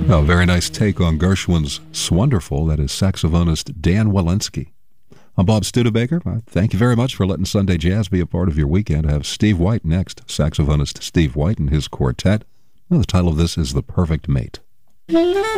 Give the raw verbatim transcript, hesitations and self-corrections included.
Oh, very nice take on Gershwin's Swonderful. That is saxophonist Dan Walensky. I'm Bob Studebaker. Uh, thank you very much for letting Sunday Jazz be a part of your weekend. I have Steve White next, saxophonist Steve White and his quartet. Well, the title of this is The Perfect Mate.